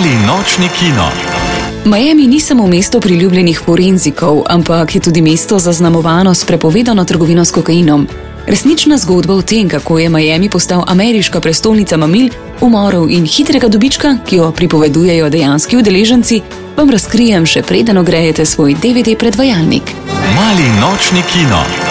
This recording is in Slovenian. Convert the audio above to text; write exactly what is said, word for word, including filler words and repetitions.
Mali nočni kino. Miami ni samo mesto priljubljenih forenzikov, ampak je tudi mesto zaznamovano s prepovedano trgovino s kokainom. Resnična zgodba o tem, kako je Miami postal ameriška prestolnica mamil, umorov in hitrega dobička, ki jo pripovedujejo dejanski udeleženci, vam razkrijem še preden ogrejete svoj D V D predvajalnik. Mali nočni kino.